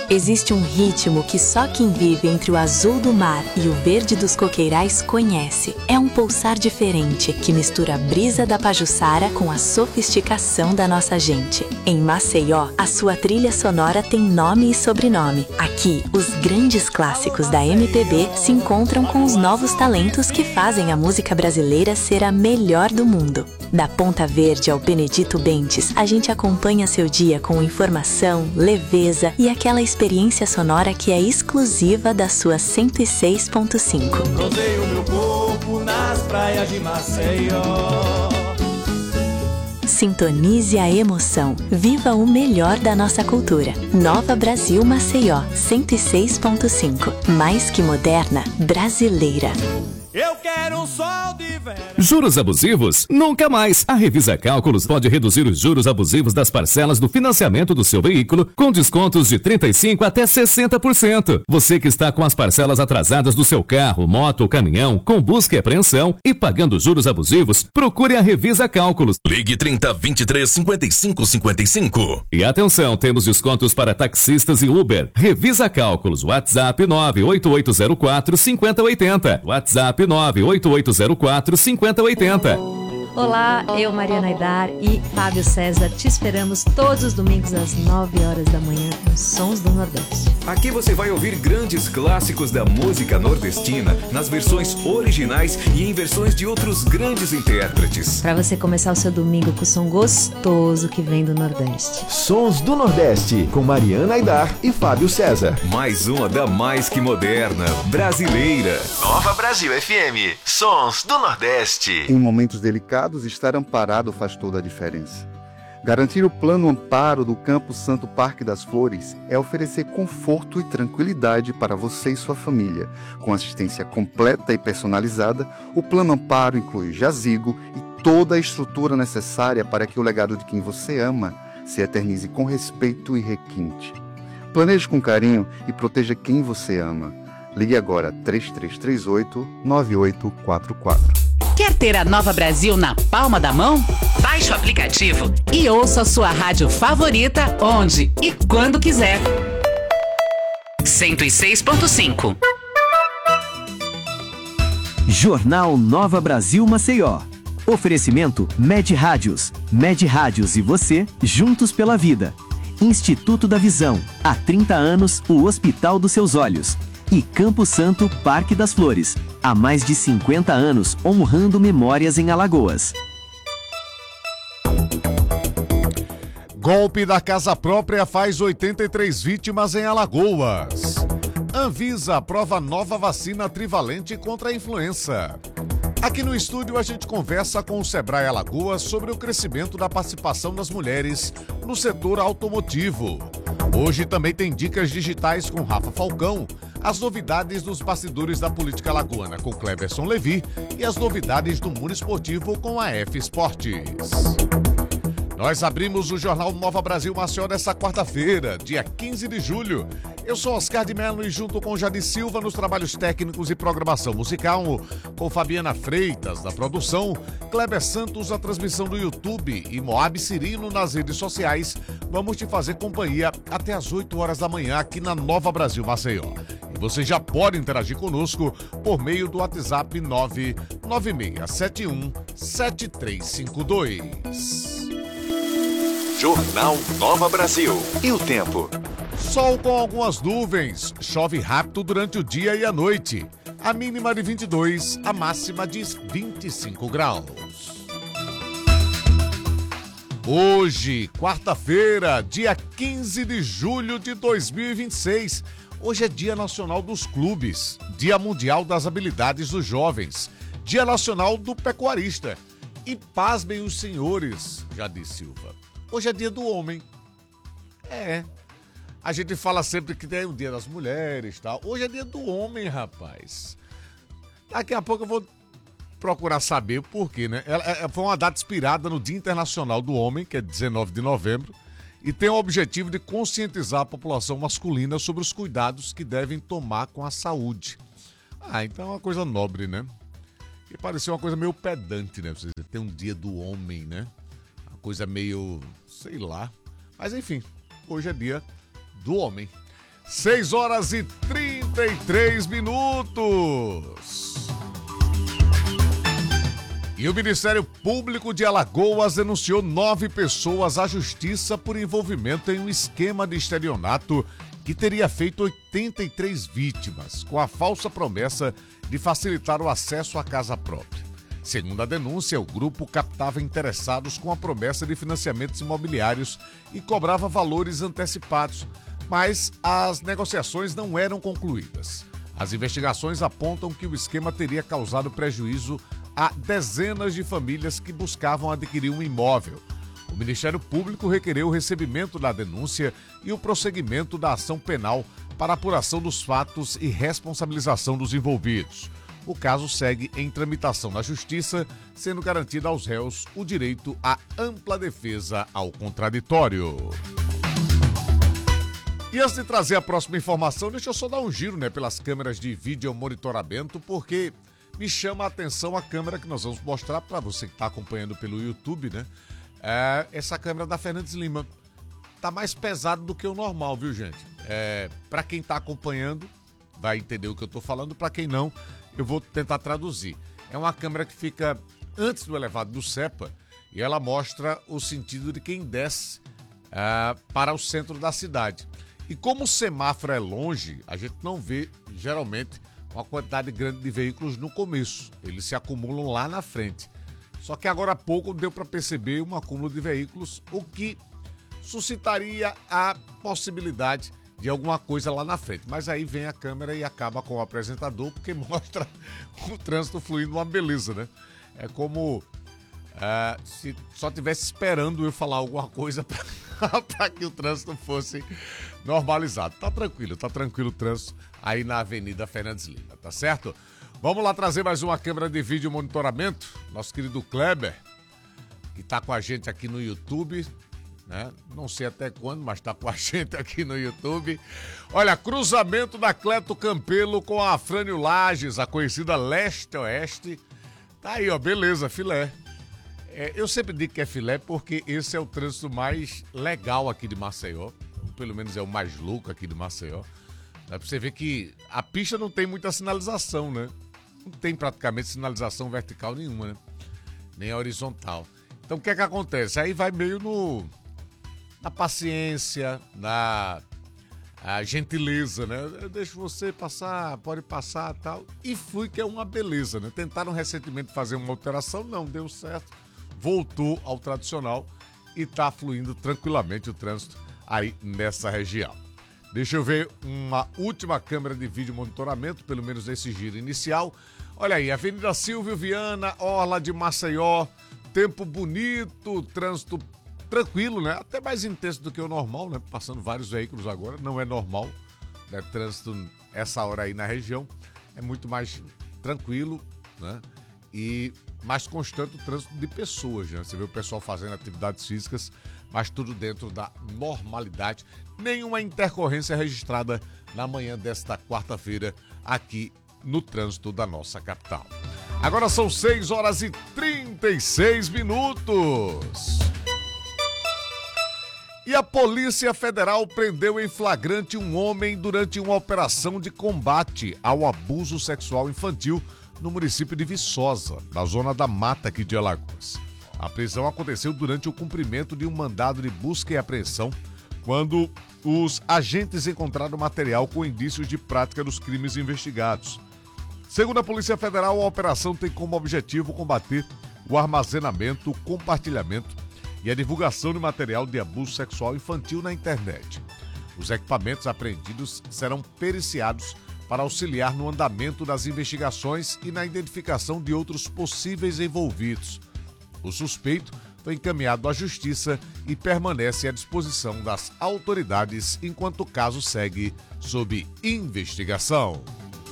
Existe um ritmo que só quem vive entre o azul do mar e o verde dos coqueirais conhece. É um pulsar diferente que mistura a brisa da Pajuçara com a sofisticação da nossa gente. Em Maceió, a sua trilha sonora tem nome e sobrenome. Aqui, os grandes clássicos da MPB se encontram com os novos talentos que fazem a música brasileira ser a melhor do mundo. Da Ponta Verde ao Benedito Bentes, a gente acompanha seu dia com informação, leveza e aquela experiência sonora que é exclusiva da sua 106.5. Rodeio meu corpo nas praias de Maceió. Sintonize a emoção. Viva o melhor da nossa cultura. Nova Brasil Maceió, 106.5. Mais que moderna, brasileira. Eu quero um sol de verão. Juros abusivos? Nunca mais! A Revisa Cálculos pode reduzir os juros abusivos das parcelas do financiamento do seu veículo com descontos de 35% até 60%. Você que está com as parcelas atrasadas do seu carro, moto ou caminhão, com busca e apreensão e pagando juros abusivos, procure a Revisa Cálculos. Ligue 30 23 55 55. E atenção, temos descontos para taxistas e Uber. Revisa Cálculos. WhatsApp 98804 5080. WhatsApp 98804 5080. Olá, eu, Mariana Aidar e Fábio César te esperamos todos os domingos às 9 horas da manhã nos Sons do Nordeste. Aqui você vai ouvir grandes clássicos da música nordestina nas versões originais e em versões de outros grandes intérpretes. Para você começar o seu domingo com o som gostoso que vem do Nordeste. Sons do Nordeste, com Mariana Aidar e Fábio César. Mais uma da mais que moderna, brasileira. Nova Brasil FM, Sons do Nordeste. Em momentos delicados, estar amparado faz toda a diferença. Garantir o plano amparo do Campo Santo Parque das Flores é oferecer conforto e tranquilidade para você e sua família. Com assistência completa e personalizada, o plano amparo inclui jazigo e toda a estrutura necessária para que o legado de quem você ama se eternize com respeito e requinte. Planeje com carinho e proteja quem você ama. Ligue agora 3338-9844. Quer ter a Nova Brasil na palma da mão? Baixe o aplicativo e ouça a sua rádio favorita onde e quando quiser. 106.5. Jornal Nova Brasil Maceió. Oferecimento Med Rádios. Med Rádios e você, juntos pela vida. Instituto da Visão. Há 30 anos, o Hospital dos Seus Olhos. E Campo Santo Parque das Flores. Há mais de 50 anos, honrando memórias em Alagoas. Golpe da casa própria faz 83 vítimas em Alagoas. Anvisa aprova nova vacina trivalente contra a influenza. Aqui no estúdio a gente conversa com o Sebrae Alagoas sobre o crescimento da participação das mulheres no setor automotivo. Hoje também tem dicas digitais com Rafa Falcão, as novidades dos bastidores da política alagoana com Cleberson Levi e as novidades do mundo esportivo com a F Esportes. Nós abrimos o Jornal Nova Brasil Maceió nesta quarta-feira, dia 15 de julho. Eu sou Oscar de Mello e junto com Jadi Silva nos trabalhos técnicos e programação musical, com Fabiana Freitas na produção, Kleber Santos na transmissão do YouTube e Moab Cirino nas redes sociais, vamos te fazer companhia até às 8 horas da manhã aqui na Nova Brasil Maceió. E você já pode interagir conosco por meio do WhatsApp 996717352. Jornal Nova Brasil. E o tempo? Sol com algumas nuvens, chove rápido durante o dia e a noite. A mínima de 22, a máxima de 25 graus. Hoje, quarta-feira, dia 15 de julho de 2026. Hoje é Dia Nacional dos Clubes, Dia Mundial das Habilidades dos Jovens, Dia Nacional do Pecuarista. E pasmem os senhores, Jadi Silva. Hoje é dia do homem. A gente fala sempre que tem o dia das mulheres e tal. Hoje é dia do homem, rapaz. Daqui a pouco eu vou procurar saber o porquê, né? Foi uma data inspirada no Dia Internacional do Homem, que é 19 de novembro, e tem o objetivo de conscientizar a população masculina sobre os cuidados que devem tomar com a saúde. Então é uma coisa nobre, né? E pareceu uma coisa meio pedante, né? Você tem um dia do homem, né? Uma coisa meio, sei lá. Mas enfim, hoje é dia do homem. 6 horas e 33 minutos. E o Ministério Público de Alagoas denunciou 9 pessoas à justiça por envolvimento em um esquema de estelionato que teria feito 83 vítimas, com a falsa promessa de facilitar o acesso à casa própria. Segundo a denúncia, o grupo captava interessados com a promessa de financiamentos imobiliários e cobrava valores antecipados, mas as negociações não eram concluídas. As investigações apontam que o esquema teria causado prejuízo a dezenas de famílias que buscavam adquirir um imóvel. O Ministério Público requereu o recebimento da denúncia e o prosseguimento da ação penal para apuração dos fatos e responsabilização dos envolvidos. O caso segue em tramitação na Justiça, sendo garantido aos réus o direito à ampla defesa ao contraditório. E antes de trazer a próxima informação, deixa eu só dar um giro, pelas câmeras de vídeo monitoramento, porque me chama a atenção a câmera que nós vamos mostrar para você que está acompanhando pelo YouTube, essa câmera da Fernandes Lima. Tá mais pesado do que o normal, viu, gente? Para quem está acompanhando, vai entender o que eu estou falando. Para quem não, eu vou tentar traduzir. É uma câmera que fica antes do elevado do CEPA e ela mostra o sentido de quem desce para o centro da cidade. E como o semáforo é longe, a gente não vê, geralmente, uma quantidade grande de veículos no começo. Eles se acumulam lá na frente. Só que agora há pouco deu para perceber um acúmulo de veículos, o que suscitaria a possibilidade de alguma coisa lá na frente. Mas aí vem a câmera e acaba com o apresentador, porque mostra o trânsito fluindo uma beleza, né? É como se só estivesse esperando eu falar alguma coisa para que o trânsito fosse normalizado. Tá tranquilo o trânsito aí na Avenida Fernandes Lima, tá certo? Vamos lá trazer mais uma câmera de vídeo monitoramento. Nosso querido Kleber, que tá com a gente aqui no YouTube, né? Não sei até quando, mas tá com a gente aqui no YouTube. Olha, cruzamento da Cleto Campelo com a Afrânio Lages, a conhecida Leste-Oeste. Tá aí, ó, beleza, filé. Eu sempre digo que é filé porque esse é o trânsito mais legal aqui de Maceió. Pelo menos é o mais louco aqui de Maceió. Dá pra você ver que a pista não tem muita sinalização, né? Não tem praticamente sinalização vertical nenhuma, né? Nem a horizontal. Então o que é que acontece? Aí vai meio na paciência, na gentileza, né? Eu deixo você passar, pode passar e tal. E fui que é uma beleza, né? Tentaram recentemente fazer uma alteração, não deu certo. Voltou ao tradicional e tá fluindo tranquilamente o trânsito aí nessa região. Deixa eu ver uma última câmera de vídeo monitoramento, pelo menos nesse giro inicial. Olha aí, Avenida Silvio Viana, orla de Maceió, tempo bonito, trânsito tranquilo, né? Até mais intenso do que o normal, né? Passando vários veículos agora, não é normal, né? Trânsito essa hora aí na região é muito mais tranquilo, né? E mais constante o trânsito de pessoas, né? Você vê o pessoal fazendo atividades físicas, mas tudo dentro da normalidade. Nenhuma intercorrência registrada na manhã desta quarta-feira aqui no trânsito da nossa capital. Agora são 6 horas e 36 minutos. E a Polícia Federal prendeu em flagrante um homem durante uma operação de combate ao abuso sexual infantil no município de Viçosa, na zona da Mata aqui de Alagoas. A prisão aconteceu durante o cumprimento de um mandado de busca e apreensão, quando os agentes encontraram material com indícios de prática dos crimes investigados. Segundo a Polícia Federal, a operação tem como objetivo combater o armazenamento, o compartilhamento e a divulgação de material de abuso sexual infantil na internet. Os equipamentos apreendidos serão periciados para auxiliar no andamento das investigações e na identificação de outros possíveis envolvidos. O suspeito foi encaminhado à Justiça e permanece à disposição das autoridades enquanto o caso segue sob investigação.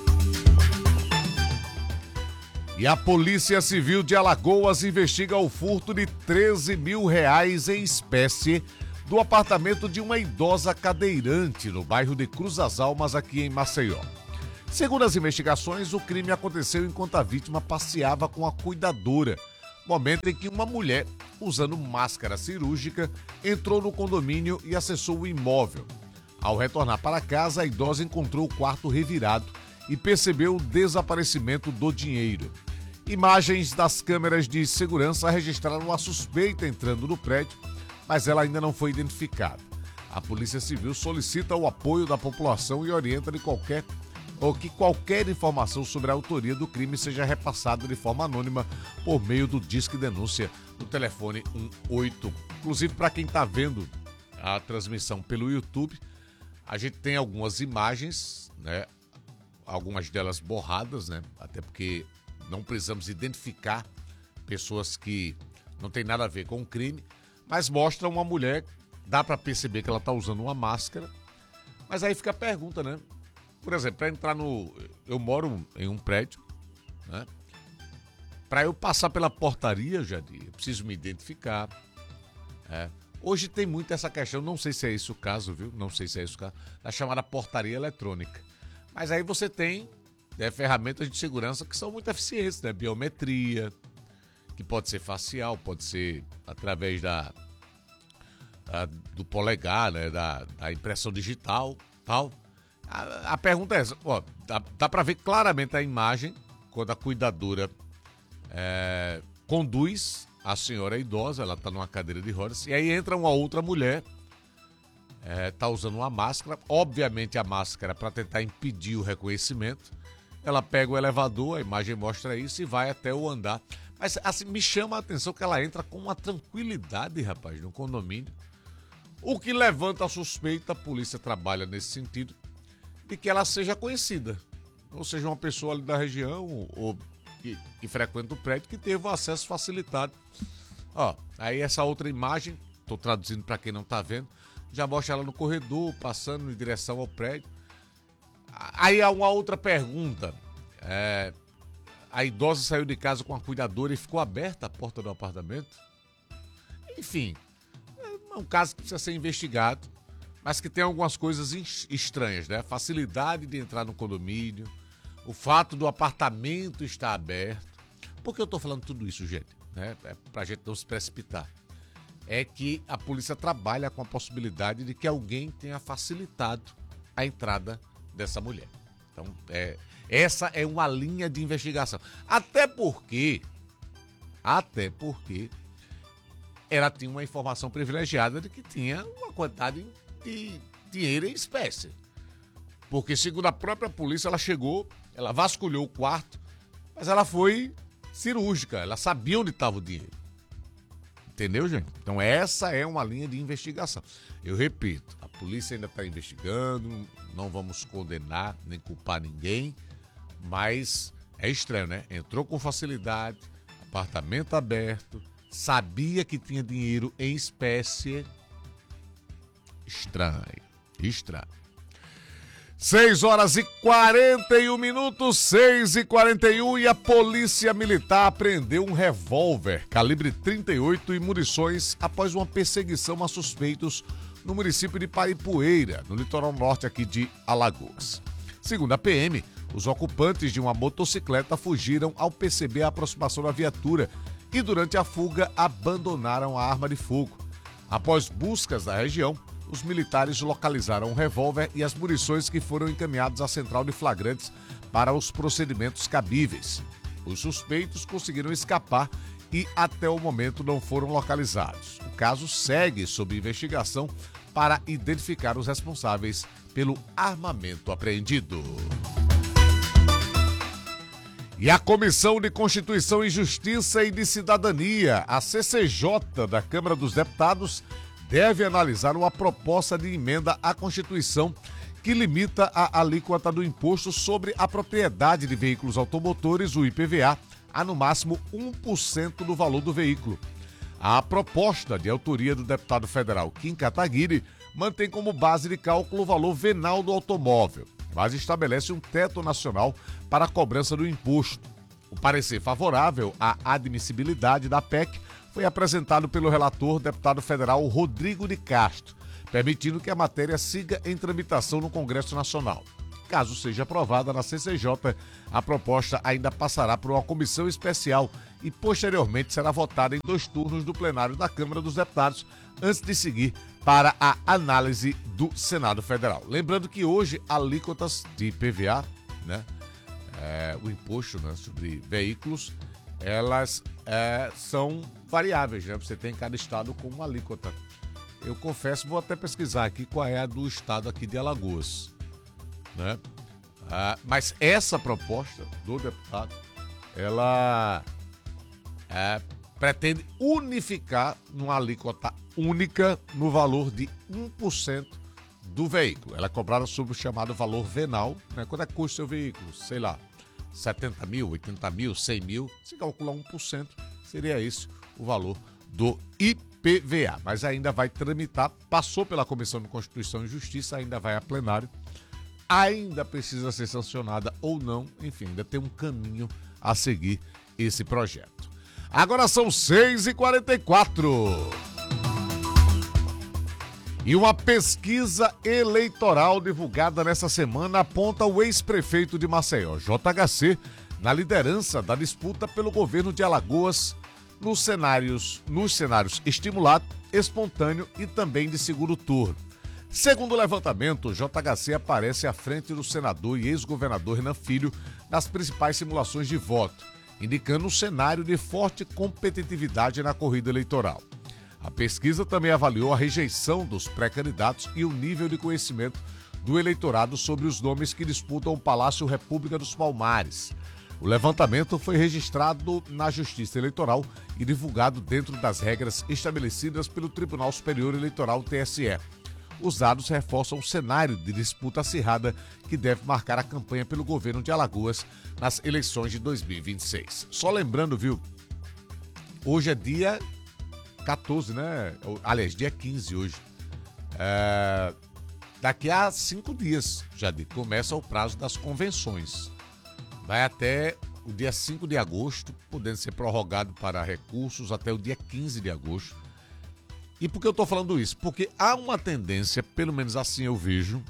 E a Polícia Civil de Alagoas investiga o furto de R$13 mil em espécie do apartamento de uma idosa cadeirante no bairro de Cruz das Almas, aqui em Maceió. Segundo as investigações, o crime aconteceu enquanto a vítima passeava com a cuidadora, momento em que uma mulher, usando máscara cirúrgica, entrou no condomínio e acessou o imóvel. Ao retornar para casa, a idosa encontrou o quarto revirado e percebeu o desaparecimento do dinheiro. Imagens das câmeras de segurança registraram a suspeita entrando no prédio, mas ela ainda não foi identificada. A Polícia Civil solicita o apoio da população e orienta que qualquer informação sobre a autoria do crime seja repassada de forma anônima por meio do Disque Denúncia do telefone 181. Inclusive, para quem está vendo a transmissão pelo YouTube, a gente tem algumas imagens, né? Algumas delas borradas, né? Até porque não precisamos identificar pessoas que não tem nada a ver com o crime, mas mostra uma mulher, dá para perceber que ela está usando uma máscara, mas aí fica a pergunta, né? Por exemplo, para entrar eu moro em um prédio, né? Para eu passar pela portaria, Jadir, eu preciso me identificar. Hoje tem muito essa questão, não sei se é esse o caso, viu? Não sei se é esse o caso, da chamada portaria eletrônica. Mas aí você tem ferramentas de segurança que são muito eficientes, né? Biometria, que pode ser facial, pode ser através do polegar, né? Da impressão digital, tal. A pergunta é essa, ó, dá para ver claramente a imagem quando a cuidadora conduz a senhora idosa, ela está numa cadeira de rodas, e aí entra uma outra mulher, está usando uma máscara, obviamente a máscara para tentar impedir o reconhecimento. Ela pega o elevador, a imagem mostra isso e vai até o andar. Mas assim, me chama a atenção que ela entra com uma tranquilidade, rapaz, no condomínio. O que levanta a suspeita, a polícia trabalha nesse sentido, de que ela seja conhecida. Ou seja, uma pessoa ali da região ou que frequenta o prédio que teve o acesso facilitado. Ó, aí essa outra imagem, estou traduzindo para quem não está vendo, já mostra ela no corredor, passando em direção ao prédio. Aí há uma outra pergunta. A idosa saiu de casa com a cuidadora e ficou aberta a porta do apartamento? Enfim, é um caso que precisa ser investigado, mas que tem algumas coisas estranhas, né? A facilidade de entrar no condomínio, o fato do apartamento estar aberto. Por que eu estou falando tudo isso, gente? Né? É para a gente não se precipitar. É que a polícia trabalha com a possibilidade de que alguém tenha facilitado a entrada dessa mulher. Então, essa é uma linha de investigação. Até porque ela tinha uma informação privilegiada de que tinha uma quantidade de dinheiro em espécie. Porque, segundo a própria polícia, ela vasculhou o quarto, mas ela foi cirúrgica, ela sabia onde estava o dinheiro. Entendeu, gente? Então essa é uma linha de investigação. Eu repito, a polícia ainda está investigando, não vamos condenar nem culpar ninguém, mas é estranho, né? Entrou com facilidade, apartamento aberto, sabia que tinha dinheiro em espécie. Estranho. 6h41, 6h41, e a Polícia Militar apreendeu um revólver calibre 38 e munições após uma perseguição a suspeitos no município de Paripueira, no litoral norte aqui de Alagoas. Segundo a PM, os ocupantes de uma motocicleta fugiram ao perceber a aproximação da viatura e durante a fuga abandonaram a arma de fogo. Após buscas da região, os militares localizaram o revólver e as munições que foram encaminhados à central de flagrantes para os procedimentos cabíveis. Os suspeitos conseguiram escapar e até o momento não foram localizados. O caso segue sob investigação para identificar os responsáveis pelo armamento apreendido. E a Comissão de Constituição e Justiça e de Cidadania, a CCJ da Câmara dos Deputados, deve analisar uma proposta de emenda à Constituição que limita a alíquota do imposto sobre a propriedade de veículos automotores, o IPVA, a no máximo 1% do valor do veículo. A proposta, de autoria do deputado federal Kim Kataguiri, mantém como base de cálculo o valor venal do automóvel, mas estabelece um teto nacional para a cobrança do imposto. O parecer favorável à admissibilidade da PEC foi apresentado pelo relator, deputado federal Rodrigo de Castro, permitindo que a matéria siga em tramitação no Congresso Nacional. caso seja aprovada na CCJ, a proposta ainda passará por uma comissão especial e posteriormente será votada em 2 turnos do plenário da Câmara dos Deputados, antes de seguir para a análise do Senado Federal. Lembrando que hoje alíquotas de IPVA, né, o imposto, né, sobre veículos, elas são variáveis, né? Você tem cada estado com uma alíquota. Eu confesso, vou até pesquisar aqui qual é a do estado aqui de Alagoas, né? Mas essa proposta do deputado, ela pretende unificar numa alíquota única no valor de 1% do veículo. Ela é cobrada sobre o chamado valor venal, né? Quanto é que custa o seu veículo? Sei lá, 70 mil, 80 mil, 100 mil. Se calcular 1%, seria esse o valor do IPVA. Mas ainda vai tramitar, passou pela Comissão de Constituição e Justiça, ainda vai a plenário, ainda precisa ser sancionada ou não, enfim, ainda tem um caminho a seguir esse projeto. Agora são 6h44. E uma pesquisa eleitoral divulgada nessa semana aponta o ex-prefeito de Maceió, JHC, na liderança da disputa pelo governo de Alagoas nos cenários estimulado, espontâneo e também de segundo turno. Segundo o levantamento, o JHC aparece à frente do senador e ex-governador Renan Filho nas principais simulações de voto, indicando um cenário de forte competitividade na corrida eleitoral. A pesquisa também avaliou a rejeição dos pré-candidatos e o nível de conhecimento do eleitorado sobre os nomes que disputam o Palácio República dos Palmares. O levantamento foi registrado na Justiça Eleitoral e divulgado dentro das regras estabelecidas pelo Tribunal Superior Eleitoral, TSE. Os dados reforçam o cenário de disputa acirrada que deve marcar a campanha pelo governo de Alagoas nas eleições de 2026. Só lembrando, viu, hoje é dia 14, né? Aliás, dia 15 hoje. Daqui a 5 dias já começa o prazo das convenções. Vai até o dia 5 de agosto, podendo ser prorrogado para recursos até o dia 15 de agosto. E por que eu estou falando isso? Porque há uma tendência, pelo menos assim eu vejo,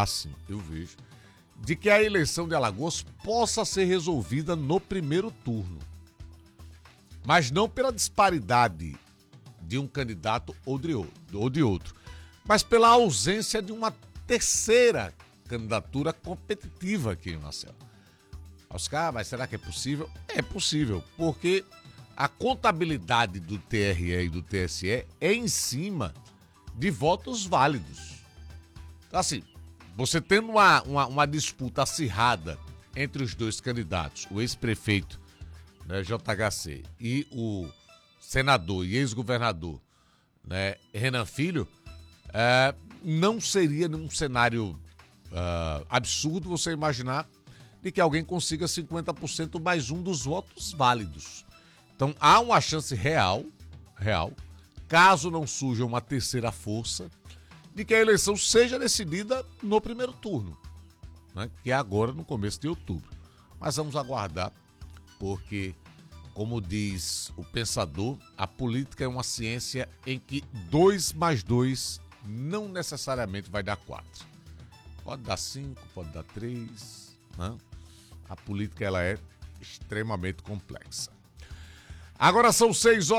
de que a eleição de Alagoas possa ser resolvida no primeiro turno. Mas não pela disparidade de um candidato ou de outro, mas pela ausência de uma terceira candidatura competitiva aqui em Maceió. Oscar, mas será que é possível? É possível, porque a contabilidade do TRE e do TSE é em cima de votos válidos. Então, assim, você tendo uma disputa acirrada entre os dois candidatos, o ex-prefeito, né, JHC, e o senador e ex-governador, né, Renan Filho, não seria num cenário absurdo você imaginar de que alguém consiga 50% mais um dos votos válidos. Então há uma chance real, caso não surja uma terceira força, de que a eleição seja decidida no primeiro turno, né, que é agora no começo de outubro. Mas vamos aguardar, porque, como diz o pensador, a política é uma ciência em que 2 mais 2 não necessariamente vai dar 4. Pode dar 5, pode dar 3, né? A política ela é extremamente complexa. Agora são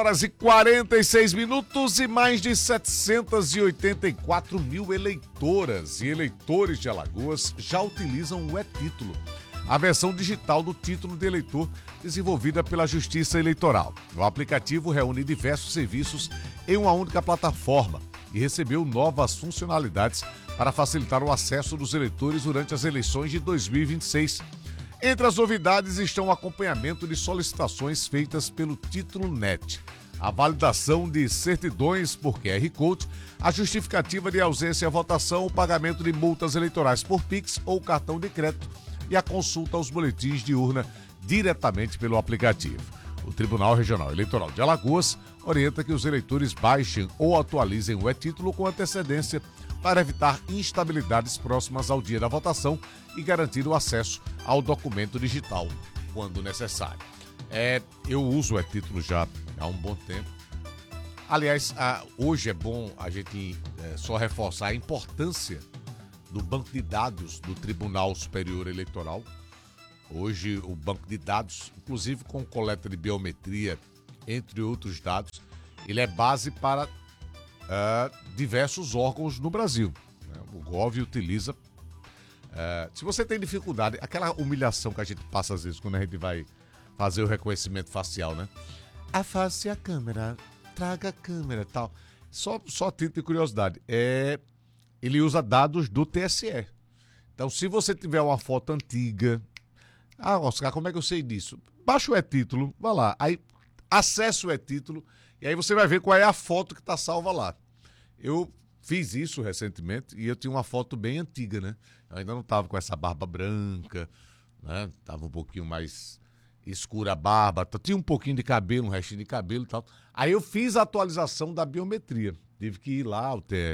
6h46 e mais de 784 mil eleitoras e eleitores de Alagoas já utilizam o e-Título, a versão digital do título de eleitor desenvolvida pela Justiça Eleitoral. O aplicativo reúne diversos serviços em uma única plataforma e recebeu novas funcionalidades para facilitar o acesso dos eleitores durante as eleições de 2026. Entre as novidades estão o acompanhamento de solicitações feitas pelo Título NET, a validação de certidões por QR Code, a justificativa de ausência à votação, o pagamento de multas eleitorais por Pix ou cartão de crédito e a consulta aos boletins de urna diretamente pelo aplicativo. O Tribunal Regional Eleitoral de Alagoas orienta que os eleitores baixem ou atualizem o e-Título com antecedência para evitar instabilidades próximas ao dia da votação e garantir o acesso ao documento digital quando necessário. Eu uso o e-Título já há um bom tempo. Aliás, hoje é bom a gente só reforçar a importância do banco de dados do Tribunal Superior Eleitoral. Hoje, o banco de dados, inclusive com coleta de biometria, entre outros dados, ele é base para diversos órgãos no Brasil. O Gov utiliza. Se você tem dificuldade, aquela humilhação que a gente passa às vezes quando a gente vai fazer o reconhecimento facial, né? Afaste a câmera, traga a câmera e tal. Só título de curiosidade. Ele usa dados do TSE. Então, se você tiver uma foto antiga... Oscar, como é que eu sei disso? Baixa o e-título, vai lá. Aí, acessa o e-título e aí você vai ver qual é a foto que está salva lá. Eu fiz isso recentemente e eu tinha uma foto bem antiga, né? Eu ainda não estava com essa barba branca, né? Tava um pouquinho mais escura a barba, tinha um pouquinho de cabelo, um restinho de cabelo e tal. Aí eu fiz a atualização da biometria. Tive que ir lá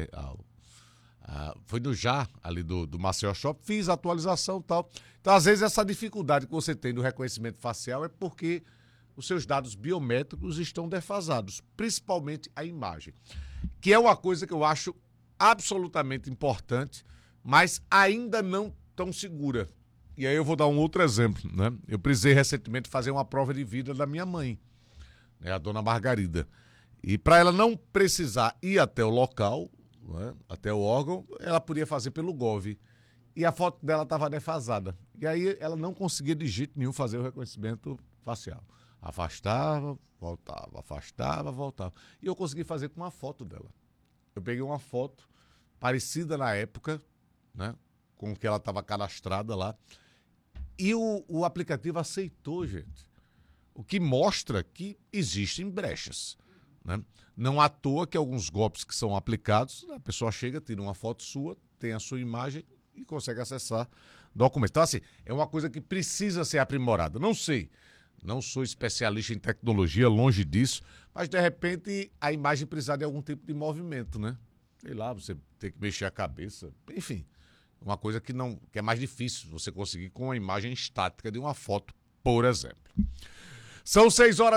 foi no Já, ali do Maceió Shop, fiz a atualização e tal. Então, às vezes, essa dificuldade que você tem do reconhecimento facial é porque os seus dados biométricos estão defasados, principalmente a imagem, que é uma coisa que eu acho absolutamente importante, mas ainda não tão segura. E aí eu vou dar um outro exemplo, né? Eu precisei recentemente fazer uma prova de vida da minha mãe, né, a dona Margarida. E para ela não precisar ir até o local, né, até o órgão, ela podia fazer pelo Gov. E a foto dela estava defasada. E aí ela não conseguia de jeito nenhum fazer o reconhecimento facial. Afastava, voltava. E eu consegui fazer com uma foto dela. Eu peguei uma foto parecida na época, né, com que ela estava cadastrada lá. E o aplicativo aceitou, gente. O que mostra que existem brechas, né? Não à toa que alguns golpes que são aplicados, a pessoa chega, tira uma foto sua, tem a sua imagem e consegue acessar documentos. Então, assim, é uma coisa que precisa ser aprimorada. Não sei, não sou especialista em tecnologia, longe disso, mas de repente a imagem precisa de algum tipo de movimento, né? Sei lá, você tem que mexer a cabeça, enfim, uma coisa que é mais difícil você conseguir com a imagem estática de uma foto, por exemplo. São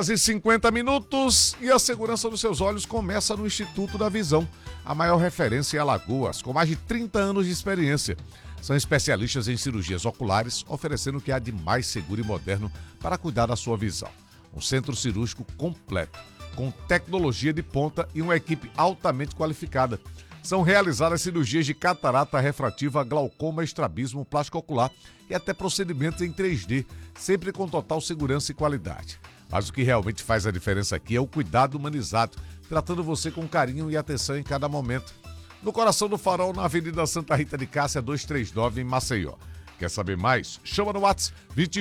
6h50 e a segurança dos seus olhos começa no Instituto da Visão, a maior referência em Alagoas, com mais de 30 anos de experiência. São especialistas em cirurgias oculares, oferecendo o que há de mais seguro e moderno para cuidar da sua visão. Um centro cirúrgico completo, com tecnologia de ponta e uma equipe altamente qualificada. São realizadas cirurgias de catarata refrativa, glaucoma, estrabismo, plástico ocular e até procedimentos em 3D, sempre com total segurança e qualidade. Mas o que realmente faz a diferença aqui é o cuidado humanizado, tratando você com carinho e atenção em cada momento. No coração do Farol, na Avenida Santa Rita de Cássia, 239, em Maceió. Quer saber mais? Chama no WhatsApp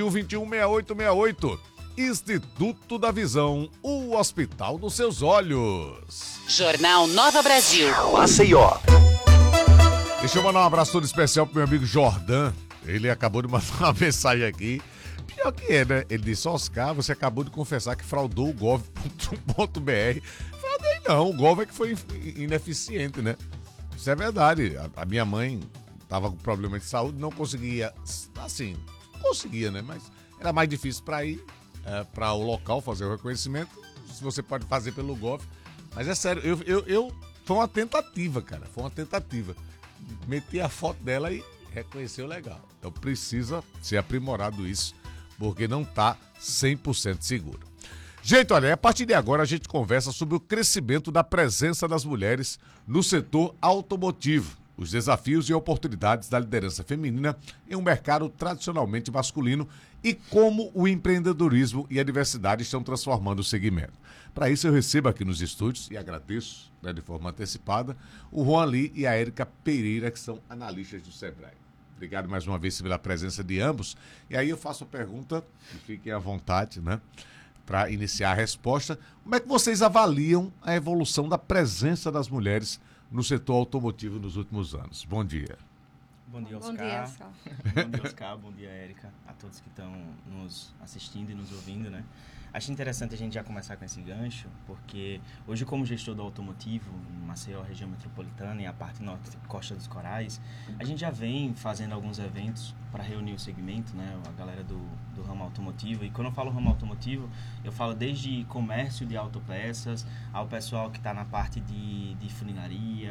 2121-6868. Instituto da Visão, o hospital dos seus olhos. Jornal Nova Brasil. Maceió. Deixa eu mandar um abraço todo especial pro meu amigo Jordan. Ele acabou de mandar uma mensagem aqui. Pior que é, né? Ele disse: Oscar, você acabou de confessar que fraudou o gov.br. Fraudei não, o gov é que foi ineficiente, né? Isso é verdade. A minha mãe tava com problema de saúde, não conseguia, assim, conseguia, né? Mas era mais difícil para ir para o local fazer o reconhecimento. Se você pode fazer pelo Gov. Mas é sério, foi uma tentativa, cara. Foi uma tentativa. Meti a foto dela e reconheceu legal. Então precisa ser aprimorado isso, porque não está 100% seguro. Gente, olha, a partir de agora a gente conversa sobre o crescimento da presença das mulheres no setor automotivo, os desafios e oportunidades da liderança feminina em um mercado tradicionalmente masculino e como o empreendedorismo e a diversidade estão transformando o segmento. Para isso eu recebo aqui nos estúdios, e agradeço, né, de forma antecipada, o Juan Lee e a Érica Pereira, que são analistas do Sebrae. Obrigado mais uma vez pela presença de ambos. E aí eu faço a pergunta, e fiquem à vontade, né, para iniciar a resposta. Como é que vocês avaliam a evolução da presença das mulheres no setor automotivo nos últimos anos? Bom dia. Bom dia, Oscar. Bom dia, Sal. Bom dia, Oscar. Bom dia, Érica. A todos que estão nos assistindo e nos ouvindo, né? Acho interessante a gente já começar com esse gancho, porque hoje, como gestor do automotivo, em Maceió, região metropolitana e a parte norte, Costa dos Corais, a gente já vem fazendo alguns eventos para reunir o segmento, né? A galera do ramo automotivo. E quando eu falo ramo automotivo, eu falo desde comércio de autopeças ao pessoal que está na parte de funilaria,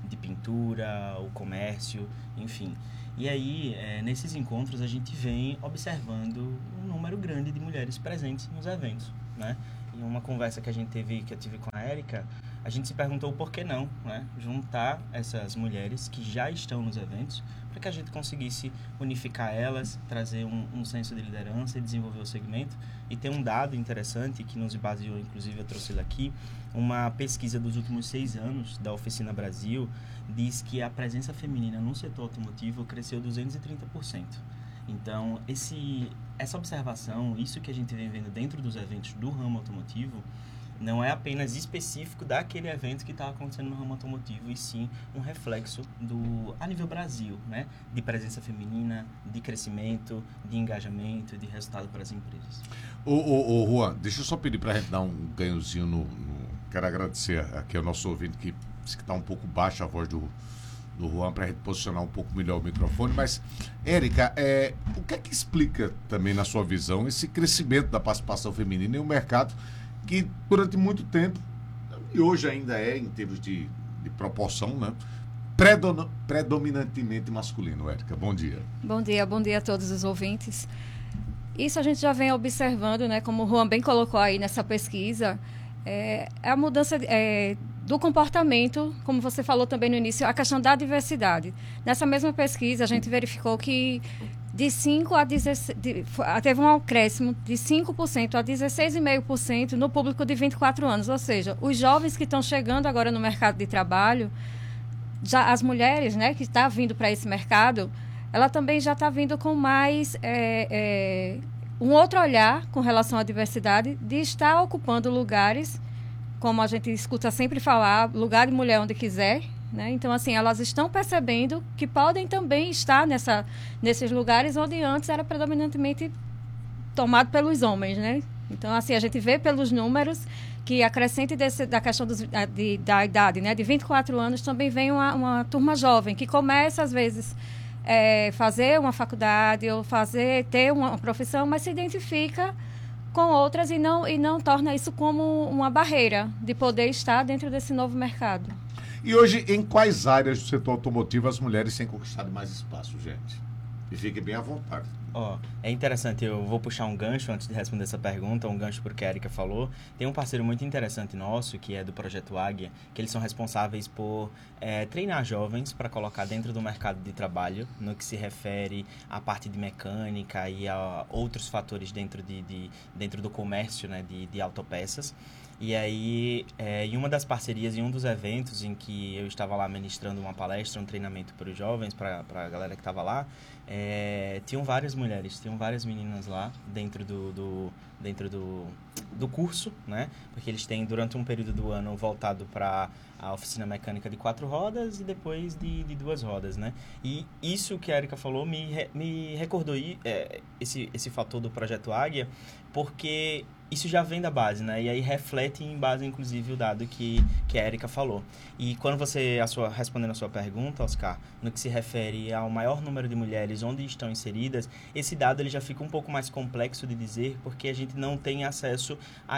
de pintura, o comércio, enfim. E aí, nesses encontros, a gente vem observando um número grande de mulheres presentes nos eventos, né? Em uma conversa que eu tive com a Érica, a gente se perguntou por que não, né? Juntar essas mulheres que já estão nos eventos, para que a gente conseguisse unificar elas, trazer um senso de liderança e desenvolver o segmento. E tem um dado interessante que nos baseou, inclusive eu trouxe ele aqui, uma pesquisa dos últimos 6 anos da Oficina Brasil diz que a presença feminina no setor automotivo cresceu 230%. Então, essa observação, isso que a gente vem vendo dentro dos eventos do ramo automotivo, não é apenas específico daquele evento que está acontecendo no ramo automotivo, e sim um reflexo a nível Brasil, né? De presença feminina, de crescimento, de engajamento, de resultado para as empresas. Ô Juan, deixa eu só pedir para a gente dar um ganhozinho Quero agradecer aqui ao nosso ouvinte que disse que está um pouco baixa a voz do Juan, para a gente posicionar um pouco melhor o microfone. Mas, Érica, o que é que explica também, na sua visão, esse crescimento da participação feminina em um mercado que durante muito tempo, e hoje ainda em termos de proporção, né, predominantemente masculino? Érica, bom dia. Bom dia a todos os ouvintes. Isso a gente já vem observando, né, como o Juan bem colocou aí nessa pesquisa, a mudança do comportamento, como você falou também no início, a questão da diversidade. Nessa mesma pesquisa, a gente verificou que de 5 a 16, teve um acréscimo de 5% a 16,5% no público de 24 anos. Ou seja, os jovens que estão chegando agora no mercado de trabalho, já as mulheres, né, que estão vindo para esse mercado, ela também já está vindo com mais um outro olhar com relação à diversidade, de estar ocupando lugares, como a gente escuta sempre falar, lugar de mulher onde quiser, né? Então, assim, elas estão percebendo que podem também estar nesses lugares onde antes era predominantemente tomado pelos homens, né? Então, assim, a gente vê pelos números que a crescente da questão da idade, né, de 24 anos, também vem uma turma jovem que começa, às vezes, fazer uma faculdade ou ter uma profissão, mas se identifica com outras e não torna isso como uma barreira de poder estar dentro desse novo mercado. E hoje, em quais áreas do setor automotivo as mulheres têm conquistado mais espaço, gente? E fiquem bem à vontade. É interessante, eu vou puxar um gancho antes de responder essa pergunta, um gancho porque a Érica falou. Tem um parceiro muito interessante nosso, que é do Projeto Águia, que eles são responsáveis por treinar jovens para colocar dentro do mercado de trabalho, no que se refere à parte de mecânica e a outros fatores dentro do comércio, né, de autopeças. E aí, em uma das parcerias, em um dos eventos em que eu estava lá ministrando uma palestra, um treinamento para os jovens, para a galera que estava lá, tinham várias mulheres, tinham várias meninas lá dentro do curso, né? Porque eles têm, durante um período do ano, voltado para a oficina mecânica de 4 rodas e depois de 2 rodas, né? E isso que a Érica falou me recordou esse fator do Projeto Águia, porque isso já vem da base, né? E aí reflete em base, inclusive, o dado que a Érica falou. E quando respondendo a sua pergunta, Oscar, no que se refere ao maior número de mulheres onde estão inseridas, esse dado ele já fica um pouco mais complexo de dizer, porque a gente não tem acesso a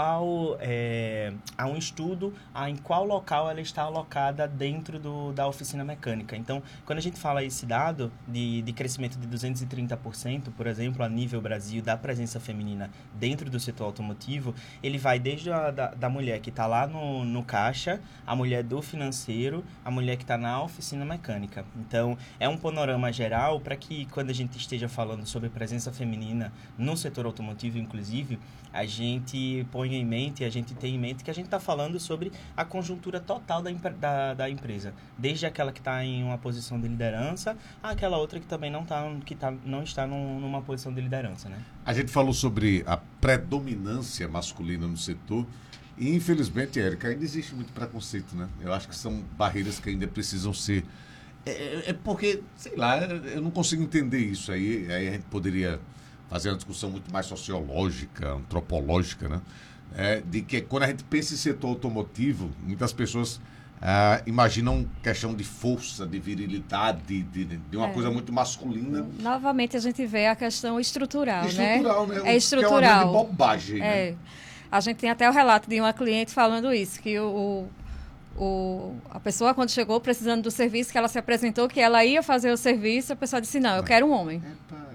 um estudo, em qual local ela está alocada dentro da oficina mecânica. Então, quando a gente fala esse dado de crescimento de 230%, por exemplo, a nível Brasil, da presença feminina dentro do setor automotivo, ele vai desde da mulher que está lá no caixa, a mulher do financeiro, a mulher que está na oficina mecânica. Então, é um panorama geral para que, quando a gente esteja falando sobre presença feminina no setor automotivo, inclusive, a gente ponha em mente, a gente tem em mente que a gente está falando sobre a conjuntura total da empresa, desde aquela que está em uma posição de liderança, àquela outra que também não está numa posição de liderança, né? A gente falou sobre a predominância masculina no setor e, infelizmente, Érica, ainda existe muito preconceito, né? Eu acho que são barreiras que ainda precisam ser... porque, sei lá, eu não consigo entender isso aí a gente poderia fazer uma discussão muito mais sociológica, antropológica, né? De que quando a gente pensa em setor automotivo, muitas pessoas imaginam questão de força, de virilidade, de uma coisa muito masculina. Novamente a gente vê a questão estrutural, né? É estrutural. Que é uma bobagem, né? A gente tem até o relato de uma cliente falando isso, que o a pessoa, quando chegou precisando do serviço, que ela se apresentou, que ela ia fazer o serviço, a pessoa disse, não, eu quero um homem.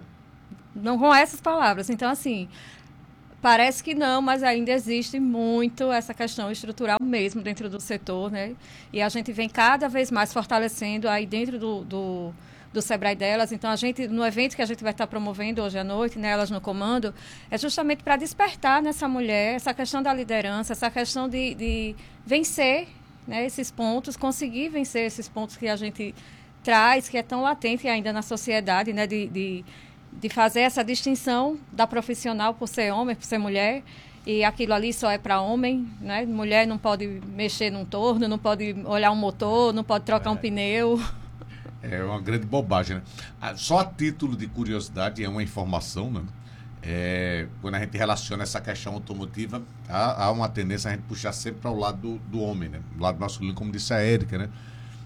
Não com essas palavras. Então, assim, parece que não, mas ainda existe muito essa questão estrutural mesmo dentro do setor, né? E a gente vem cada vez mais fortalecendo aí dentro do Sebrae delas. Então, a gente, no evento que a gente vai estar promovendo hoje à noite, né, Elas no Comando, é justamente para despertar nessa mulher essa questão da liderança, essa questão de vencer, né, esses pontos, conseguir vencer esses pontos que a gente traz, que é tão latente ainda na sociedade, né, de fazer essa distinção da profissional por ser homem, por ser mulher, e aquilo ali só é para homem, né? Mulher não pode mexer num torno, não pode olhar um motor, não pode trocar um pneu. É uma grande bobagem, né? Só a título de curiosidade, é uma informação, né? Quando a gente relaciona essa questão automotiva, há uma tendência a gente puxar sempre para o lado do homem, né? Do lado masculino, como disse a Érica, né?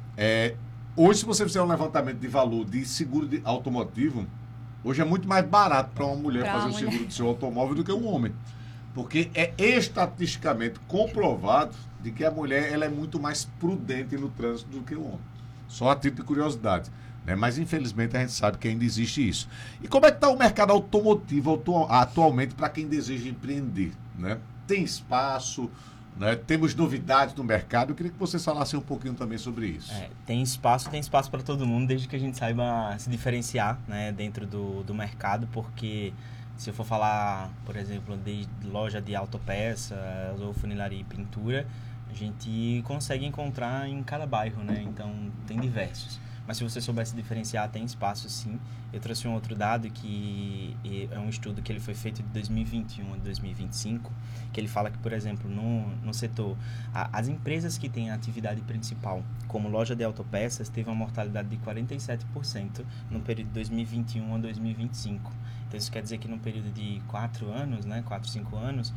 Hoje, se você fizer um levantamento de valor de seguro automotivo, hoje é muito mais barato para uma mulher fazer o seguro do seu automóvel do que um homem. Porque é estatisticamente comprovado de que a mulher ela é muito mais prudente no trânsito do que o homem. Só a título de curiosidade, né? Mas infelizmente a gente sabe que ainda existe isso. E como é que está o mercado automotivo atualmente para quem deseja empreender, né? Tem espaço, né? Temos novidades no mercado. Eu queria que vocês falassem um pouquinho também sobre isso. Tem espaço para todo mundo, desde que a gente saiba se diferenciar, né, dentro do mercado, porque se eu for falar, por exemplo, de loja de autopeças ou funilaria e pintura, a gente consegue encontrar em cada bairro, né? Então, tem diversos. Mas se você souber se diferenciar, tem espaço sim. Eu trouxe um outro dado que é um estudo que ele foi feito de 2021 a 2025, que ele fala que, por exemplo, no setor, as empresas que têm a atividade principal, como loja de autopeças, teve uma mortalidade de 47% no período de 2021 a 2025. Então, isso quer dizer que no período de 4 anos, né, 4, 5 anos,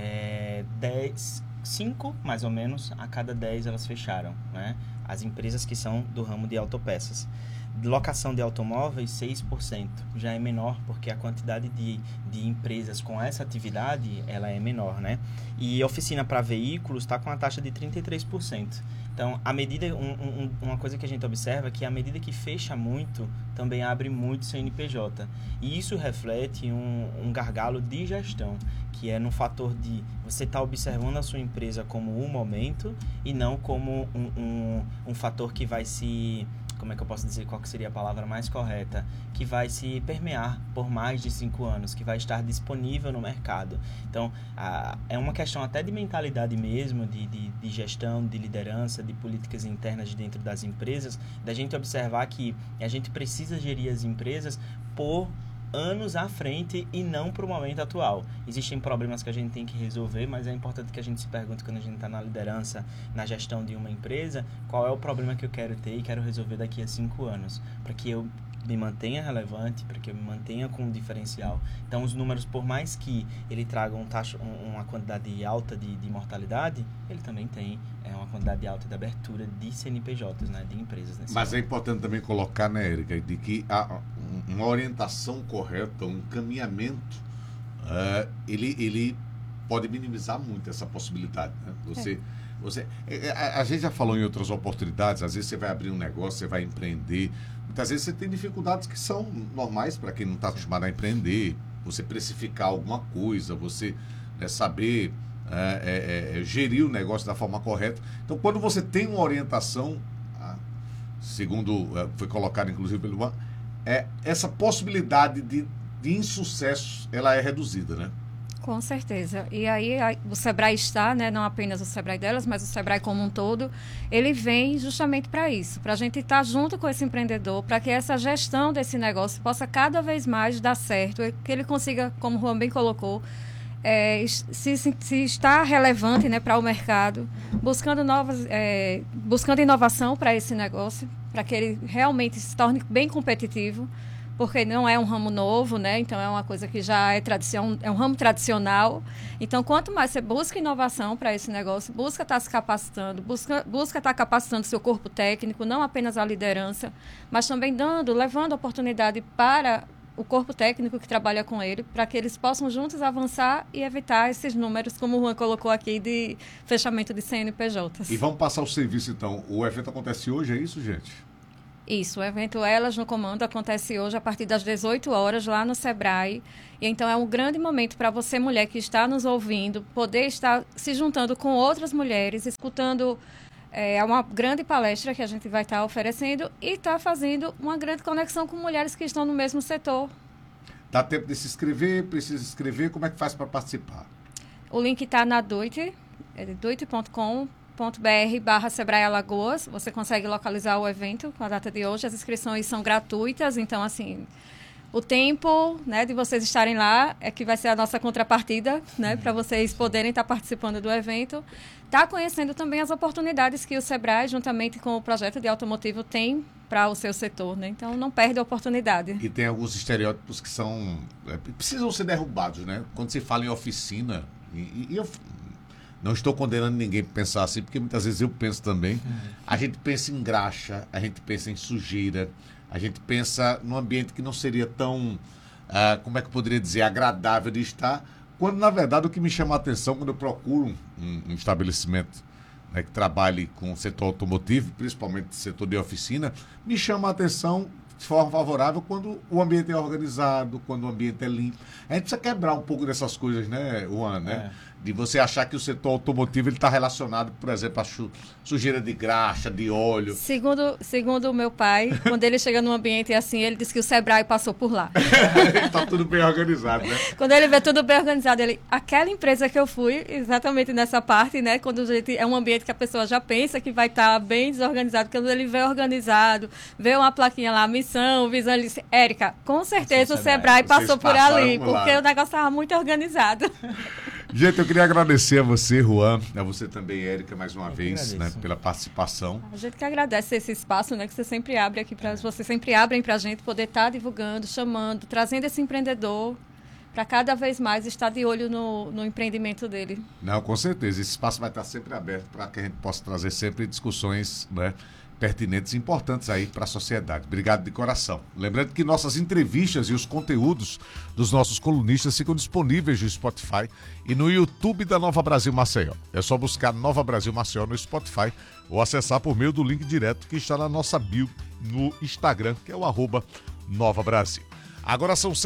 5, mais ou menos, a cada 10 elas fecharam, né? As empresas que são do ramo de autopeças. Locação de automóveis, 6%. Já é menor porque a quantidade de empresas com essa atividade, ela é menor, né? E oficina para veículos está com a taxa de 33%. Então, à medida, uma coisa que a gente observa é que à medida que fecha muito, também abre muito CNPJ. E isso reflete um gargalo de gestão, que é no fator de você estar observando a sua empresa como um momento e não como um fator que vai se... Como é que eu posso dizer qual que seria a palavra mais correta? Que vai se permear por mais de 5 anos, que vai estar disponível no mercado. Então, é uma questão até de mentalidade mesmo, de gestão, de liderança, de políticas internas dentro das empresas, da gente observar que a gente precisa gerir as empresas por anos à frente e não para o momento atual. Existem problemas que a gente tem que resolver, mas é importante que a gente se pergunte quando a gente está na liderança, na gestão de uma empresa, qual é o problema que eu quero ter e quero resolver daqui a 5 anos, para que eu me mantenha relevante, para que eu me mantenha com um diferencial. Então, os números, por mais que ele traga uma quantidade alta de mortalidade, ele também tem uma quantidade alta de abertura de CNPJs, né, de empresas. Mas é importante também colocar, né, Érica, de que uma orientação correta, um encaminhamento, ele pode minimizar muito essa possibilidade, né? A gente já falou em outras oportunidades, às vezes você vai abrir um negócio, você vai empreender, muitas vezes você tem dificuldades que são normais para quem não está acostumado a empreender, você precificar alguma coisa, você saber gerir o negócio da forma correta. Então, quando você tem uma orientação, segundo foi colocado inclusive pelo Juan, essa possibilidade de insucesso, ela é reduzida, né? Com certeza. E aí o Sebrae está, né, não apenas o Sebrae delas, mas o Sebrae como um todo, ele vem justamente para isso, para a gente estar junto com esse empreendedor, para que essa gestão desse negócio possa cada vez mais dar certo, que ele consiga, como o Juan bem colocou, se estar relevante, né, para o mercado, buscando inovação para esse negócio, para que ele realmente se torne bem competitivo, porque não é um ramo novo, né? Então é uma coisa que já é tradição, é um ramo tradicional. Então, quanto mais você busca inovação para esse negócio, busca estar se capacitando, busca estar capacitando seu corpo técnico, não apenas a liderança, mas também levando oportunidade para o corpo técnico que trabalha com ele, para que eles possam juntos avançar e evitar esses números, como o Juan colocou aqui, de fechamento de CNPJs. E vamos passar o serviço, então. O evento acontece hoje, é isso, gente? Isso, o evento Elas no Comando acontece hoje a partir das 18 horas lá no Sebrae. E então é um grande momento para você, mulher que está nos ouvindo, poder estar se juntando com outras mulheres, escutando uma grande palestra que a gente vai estar oferecendo e estar fazendo uma grande conexão com mulheres que estão no mesmo setor. Dá tempo de se inscrever? Precisa se inscrever? Como é que faz para participar? O link está na Doite, doite.com.br/Sebrae Alagoas. Você consegue localizar o evento com a data de hoje. As inscrições são gratuitas, então, assim, o tempo, né, de vocês estarem lá é que vai ser a nossa contrapartida, né, para vocês poderem estar participando do evento. Está conhecendo também as oportunidades que o Sebrae, juntamente com o projeto de automotivo, tem para o seu setor, né? Então, não perde a oportunidade. E tem alguns estereótipos que precisam ser derrubados, né? Quando se fala em oficina, e eu não estou condenando ninguém para pensar assim, porque muitas vezes eu penso também. A gente pensa em graxa, a gente pensa em sujeira, a gente pensa num ambiente que não seria tão, como é que eu poderia dizer, agradável de estar, quando, na verdade, o que me chama a atenção quando eu procuro um estabelecimento, né, que trabalhe com o setor automotivo, principalmente o setor de oficina, me chama a atenção de forma favorável quando o ambiente é organizado, quando o ambiente é limpo. A gente precisa quebrar um pouco dessas coisas, né, Juan, né? De você achar que o setor automotivo está relacionado, por exemplo, a sujeira de graxa, de óleo. Segundo o meu pai, quando ele chega num ambiente assim, ele diz que o Sebrae passou por lá. Está tudo bem organizado, né? Quando ele vê tudo bem organizado, aquela empresa que eu fui, exatamente nessa parte, né? Quando é um ambiente que a pessoa já pensa que vai estar bem desorganizado, quando ele vê organizado, vê uma plaquinha lá, missão, visão, ele diz, Érica, com certeza o Sebrae passou por ali, porque o negócio estava muito organizado. Gente, eu queria agradecer a você, Juan, a você também, Érica, mais uma vez, né, pela participação. A gente que agradece esse espaço, né, que você sempre abre aqui vocês sempre abrem para a gente poder estar divulgando, chamando, trazendo esse empreendedor para cada vez mais estar de olho no empreendimento dele. Não, com certeza. Esse espaço vai estar sempre aberto para que a gente possa trazer sempre discussões, né, pertinentes e importantes aí para a sociedade. Obrigado de coração. Lembrando que nossas entrevistas e os conteúdos dos nossos colunistas ficam disponíveis no Spotify e no YouTube da Nova Brasil Maceió. É só buscar Nova Brasil Maceió no Spotify ou acessar por meio do link direto que está na nossa bio no Instagram, que é o @Nova Brasil. Agora são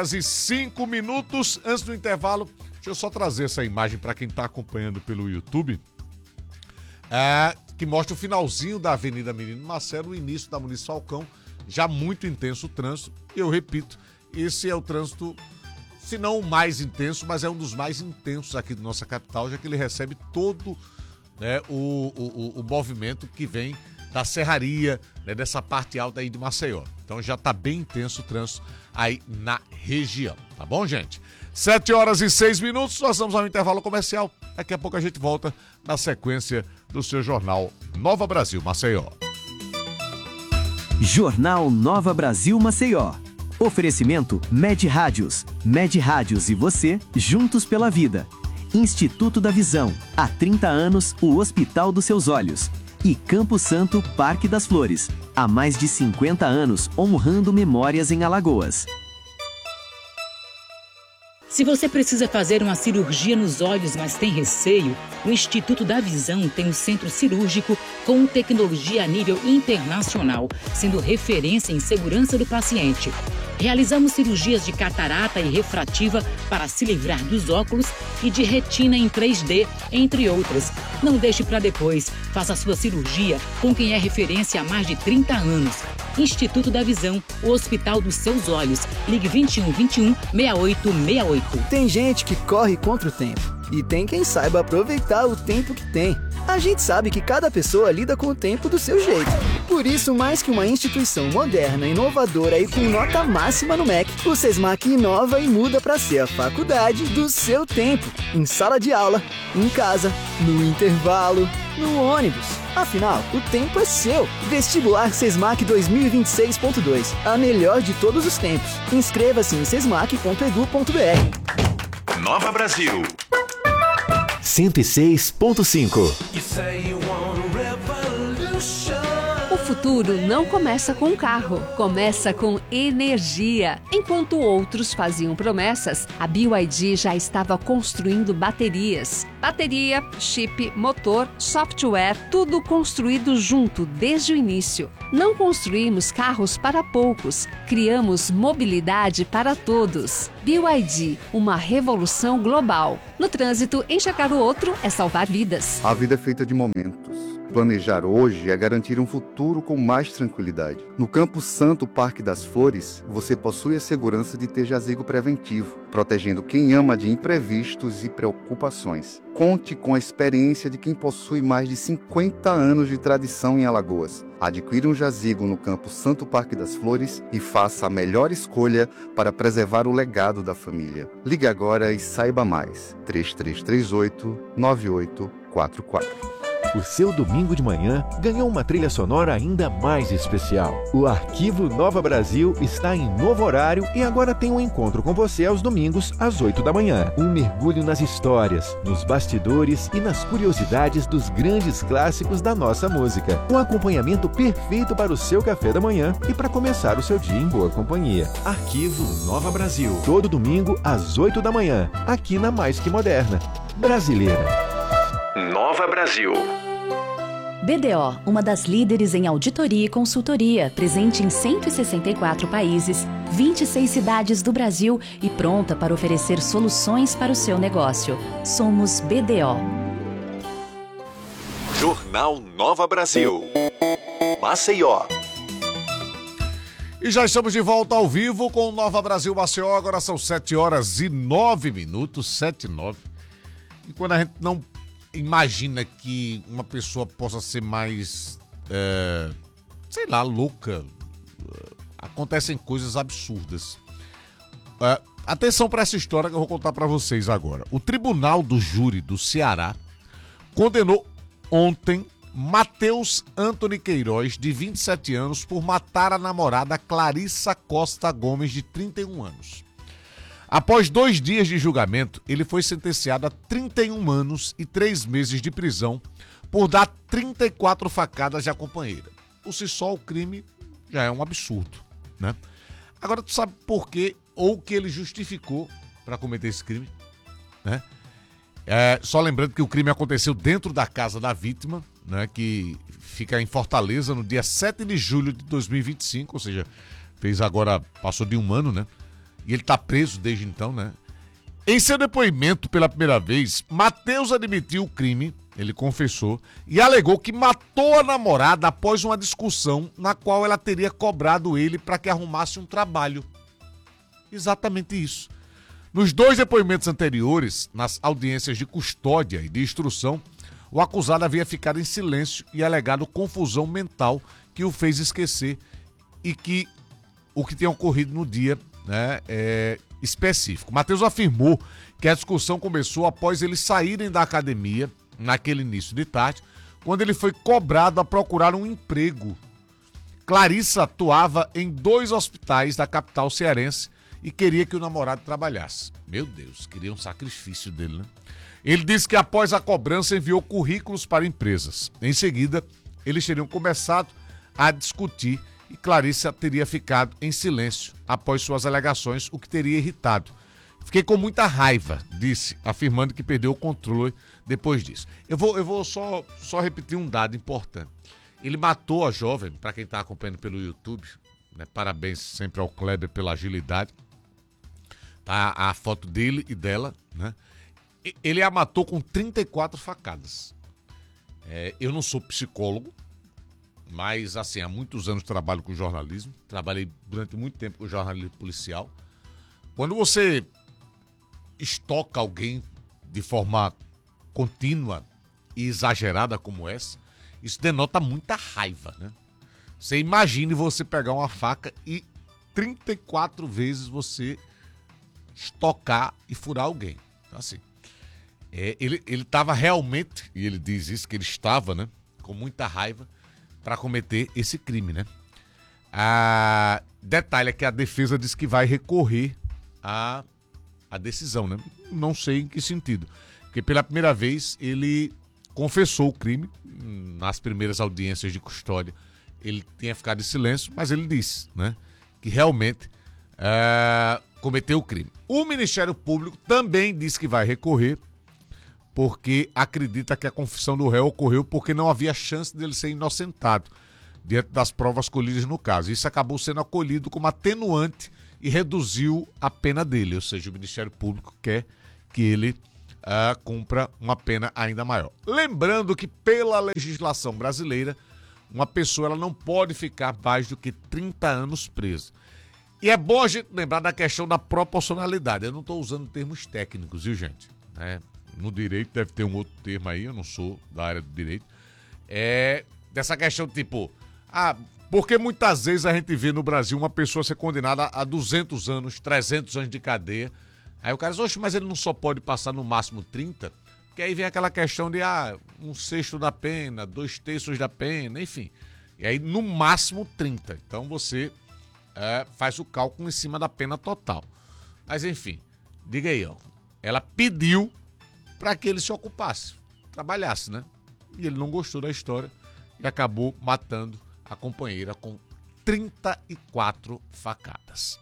7h05. Antes do intervalo, deixa eu só trazer essa imagem para quem está acompanhando pelo YouTube. Que mostra o finalzinho da Avenida Menino Marcelo, o início da Muniz Falcão, já muito intenso o trânsito. Eu repito, esse é o trânsito, se não o mais intenso, mas é um dos mais intensos aqui da nossa capital, já que ele recebe todo, né, o movimento que vem da serraria, né, dessa parte alta aí de Maceió. Então já está bem intenso o trânsito aí na região, tá bom, gente? 7h06, nós vamos ao intervalo comercial. Daqui a pouco a gente volta na sequência do seu jornal Nova Brasil Maceió. Jornal Nova Brasil Maceió. Oferecimento Med Rádios. Med Rádios e você, juntos pela vida. Instituto da Visão. Há 30 anos, o Hospital dos Seus Olhos. E Campo Santo, Parque das Flores. Há mais de 50 anos, honrando memórias em Alagoas. Se você precisa fazer uma cirurgia nos olhos, mas tem receio, o Instituto da Visão tem um centro cirúrgico com tecnologia a nível internacional, sendo referência em segurança do paciente. Realizamos cirurgias de catarata e refrativa para se livrar dos óculos e de retina em 3D, entre outras. Não deixe para depois. Faça sua cirurgia com quem é referência há mais de 30 anos. Instituto da Visão, o Hospital dos Seus Olhos. Ligue 21 6868. Tem gente que corre contra o tempo e tem quem saiba aproveitar o tempo que tem. A gente sabe que cada pessoa lida com o tempo do seu jeito. Por isso, mais que uma instituição moderna, inovadora e com nota máxima no MEC, o SESMAC inova e muda para ser a faculdade do seu tempo. Em sala de aula, em casa, no intervalo, no ônibus. Afinal, o tempo é seu. Vestibular SESMAC 2026.2. A melhor de todos os tempos. Inscreva-se em sesmac.edu.br. Nova Brasil 106.5. You say you want a revolution. O futuro futuro não começa com um carro, começa com energia. Enquanto outros faziam promessas, a BYD já estava construindo baterias. Bateria, chip, motor, software, tudo construído junto desde o início. Não construímos carros para poucos, criamos mobilidade para todos. BYD, uma revolução global. No trânsito, enxergar o outro é salvar vidas. A vida é feita de momentos. Planejar hoje é garantir um futuro com mais tranquilidade. No Campo Santo Parque das Flores, você possui a segurança de ter jazigo preventivo, protegendo quem ama de imprevistos e preocupações. Conte com a experiência de quem possui mais de 50 anos de tradição em Alagoas. Adquira um jazigo no Campo Santo Parque das Flores e faça a melhor escolha para preservar o legado da família. Ligue agora e saiba mais. 3338-9844. O seu domingo de manhã ganhou uma trilha sonora ainda mais especial. O Arquivo Nova Brasil está em novo horário e agora tem um encontro com você aos domingos às 8 da manhã. Um mergulho nas histórias, nos bastidores e nas curiosidades dos grandes clássicos da nossa música. Um acompanhamento perfeito para o seu café da manhã e para começar o seu dia em boa companhia. Arquivo Nova Brasil. Todo domingo às 8 da manhã, aqui na Mais Que Moderna. Brasileira. Nova Brasil. BDO, uma das líderes em auditoria e consultoria, presente em 164 países, 26 cidades do Brasil e pronta para oferecer soluções para o seu negócio. Somos BDO. Jornal Nova Brasil. Maceió. E já estamos de volta ao vivo com o Nova Brasil Maceió. Agora são 7h09, 7h09. E quando a gente não imagina que uma pessoa possa ser mais, sei lá, louca, acontecem coisas absurdas. Atenção para essa história que eu vou contar para vocês agora. O Tribunal do Júri do Ceará condenou ontem Matheus Antony Queiroz, de 27 anos, por matar a namorada Clarissa Costa Gomes, de 31 anos. Após 2 dias de julgamento, ele foi sentenciado a 31 anos e 3 meses de prisão por dar 34 facadas à companheira. Por si só, o crime já é um absurdo, né? Agora, tu sabe por quê ou o que ele justificou para cometer esse crime, né? Só lembrando que o crime aconteceu dentro da casa da vítima, né, que fica em Fortaleza, no dia 7 de julho de 2025, ou seja, passou de 1 ano, né? E ele está preso desde então, né? Em seu depoimento pela primeira vez, Matheus admitiu o crime, ele confessou, e alegou que matou a namorada após uma discussão na qual ela teria cobrado ele para que arrumasse um trabalho. Exatamente isso. Nos 2 depoimentos anteriores, nas audiências de custódia e de instrução, o acusado havia ficado em silêncio e alegado confusão mental que o fez esquecer o que tinha ocorrido no dia, né, específico. Matheus afirmou que a discussão começou após eles saírem da academia, naquele início de tarde, quando ele foi cobrado a procurar um emprego. Clarissa atuava em 2 hospitais da capital cearense e queria que o namorado trabalhasse. Meu Deus, queria um sacrifício dele, né? Ele disse que após a cobrança enviou currículos para empresas. Em seguida, eles teriam começado a discutir e Clarissa teria ficado em silêncio após suas alegações, o que teria irritado. Fiquei com muita raiva, disse, afirmando que perdeu o controle depois disso. Eu vou só repetir um dado importante. Ele matou a jovem, para quem está acompanhando pelo YouTube, né, parabéns sempre ao Kleber pela agilidade. Tá a foto dele e dela, né? Ele a matou com 34 facadas. Eu não sou psicólogo, mas, assim, há muitos anos trabalho com jornalismo. Trabalhei durante muito tempo com jornalismo policial. Quando você estoca alguém de forma contínua e exagerada como essa, isso denota muita raiva, né? Você imagine você pegar uma faca e 34 vezes você estocar e furar alguém. Então, assim, ele estava realmente, e ele diz isso, que ele estava, né, com muita raiva para cometer esse crime, né? Detalhe é que a defesa diz que vai recorrer à decisão, né? Não sei em que sentido. Porque pela primeira vez ele confessou o crime nas primeiras audiências de custódia. ele tinha ficado em silêncio, mas ele disse, né, que realmente cometeu o crime. O Ministério Público também disse que vai recorrer, porque acredita que a confissão do réu ocorreu porque não havia chance dele ser inocentado diante das provas colhidas no caso. Isso acabou sendo acolhido como atenuante e reduziu a pena dele, ou seja, o Ministério Público quer que ele cumpra uma pena ainda maior. Lembrando que pela legislação brasileira, uma pessoa ela não pode ficar mais do que 30 anos presa. E é bom a gente lembrar da questão da proporcionalidade. Eu não estou usando termos técnicos, viu, gente? No direito deve ter um outro termo aí, eu não sou da área do direito. É dessa questão tipo, porque muitas vezes a gente vê no Brasil uma pessoa ser condenada a 200 anos, 300 anos de cadeia. Aí o cara diz, oxe, mas ele não só pode passar no máximo 30? Porque aí vem aquela questão de 1/6 da pena, 2/3 da pena, enfim. E aí no máximo 30. Então você faz o cálculo em cima da pena total. Mas enfim, diga aí, ó. Ela pediu para que ele se ocupasse, trabalhasse, né? E ele não gostou da história e acabou matando a companheira com 34 facadas.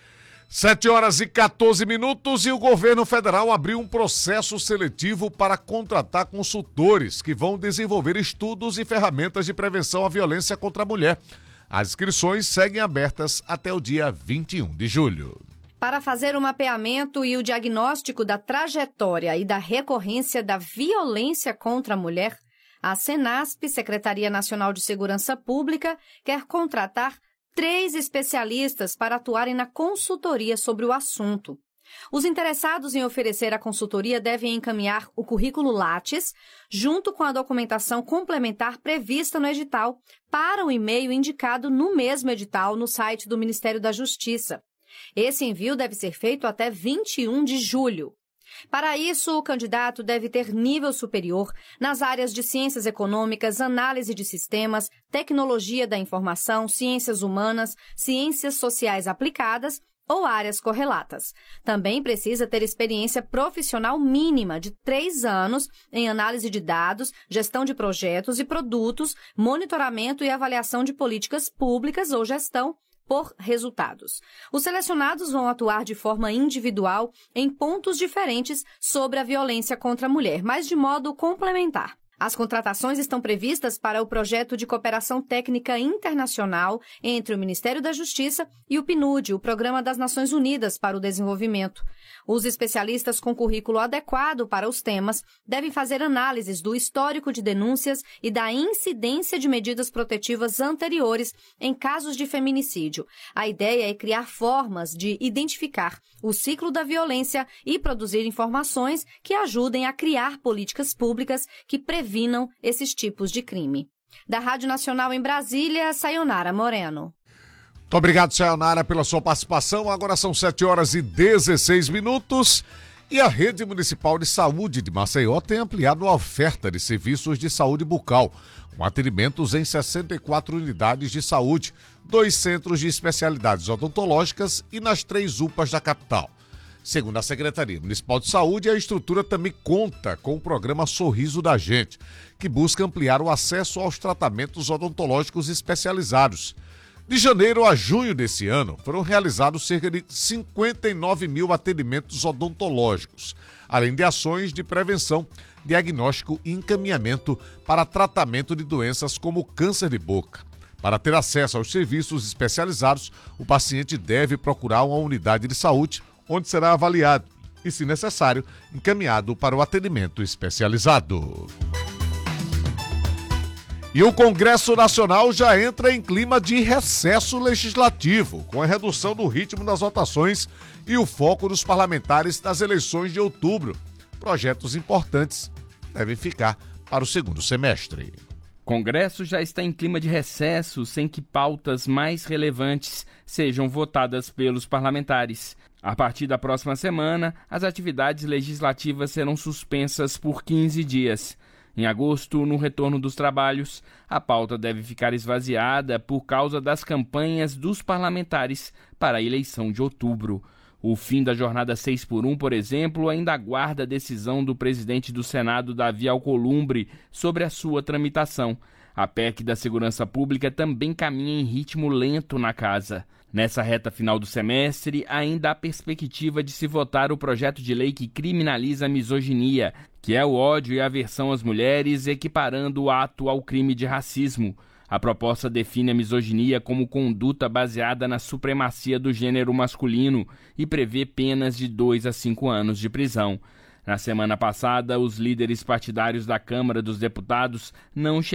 7h14 e o governo federal abriu um processo seletivo para contratar consultores que vão desenvolver estudos e ferramentas de prevenção à violência contra a mulher. As inscrições seguem abertas até o dia 21 de julho. Para fazer o mapeamento e o diagnóstico da trajetória e da recorrência da violência contra a mulher, a Senasp, Secretaria Nacional de Segurança Pública, quer contratar 3 especialistas para atuarem na consultoria sobre o assunto. Os interessados em oferecer a consultoria devem encaminhar o currículo Lattes, junto com a documentação complementar prevista no edital, para o e-mail indicado no mesmo edital no site do Ministério da Justiça. Esse envio deve ser feito até 21 de julho. Para isso, o candidato deve ter nível superior nas áreas de ciências econômicas, análise de sistemas, tecnologia da informação, ciências humanas, ciências sociais aplicadas ou áreas correlatas. Também precisa ter experiência profissional mínima de 3 anos em análise de dados, gestão de projetos e produtos, monitoramento e avaliação de políticas públicas ou gestão por resultados. Os selecionados vão atuar de forma individual em pontos diferentes sobre a violência contra a mulher, mas de modo complementar. As contratações estão previstas para o projeto de cooperação técnica internacional entre o Ministério da Justiça e o PNUD, o Programa das Nações Unidas para o Desenvolvimento. Os especialistas com currículo adequado para os temas devem fazer análises do histórico de denúncias e da incidência de medidas protetivas anteriores em casos de feminicídio. A ideia é criar formas de identificar o ciclo da violência e produzir informações que ajudem a criar políticas públicas que previnam esses tipos de crime. Da Rádio Nacional em Brasília, Sayonara Moreno. Muito obrigado, Sayonara, pela sua participação. Agora são 7h16 e a Rede Municipal de Saúde de Maceió tem ampliado a oferta de serviços de saúde bucal, com atendimentos em 64 unidades de saúde, 2 centros de especialidades odontológicas e nas 3 UPAs da capital. Segundo a Secretaria Municipal de Saúde, a estrutura também conta com o programa Sorriso da Gente, que busca ampliar o acesso aos tratamentos odontológicos especializados. De janeiro a junho desse ano, foram realizados cerca de 59 mil atendimentos odontológicos, além de ações de prevenção, diagnóstico e encaminhamento para tratamento de doenças como câncer de boca. Para ter acesso aos serviços especializados, o paciente deve procurar uma unidade de saúde, onde será avaliado e, se necessário, encaminhado para o atendimento especializado. E o Congresso Nacional já entra em clima de recesso legislativo, com a redução do ritmo das votações e o foco dos parlamentares nas eleições de outubro. Projetos importantes devem ficar para o segundo semestre. O Congresso já está em clima de recesso, sem que pautas mais relevantes sejam votadas pelos parlamentares. A partir da próxima semana, as atividades legislativas serão suspensas por 15 dias. Em agosto, no retorno dos trabalhos, a pauta deve ficar esvaziada por causa das campanhas dos parlamentares para a eleição de outubro. O fim da jornada 6x1, por exemplo, ainda aguarda a decisão do presidente do Senado, Davi Alcolumbre, sobre a sua tramitação. A PEC da Segurança Pública também caminha em ritmo lento na casa. Nessa reta final do semestre, ainda há perspectiva de se votar o projeto de lei que criminaliza a misoginia, que é o ódio e aversão às mulheres, equiparando o ato ao crime de racismo. A proposta define a misoginia como conduta baseada na supremacia do gênero masculino e prevê penas de 2 a 5 anos de prisão. Na semana passada, os líderes partidários da Câmara dos Deputados não chegaram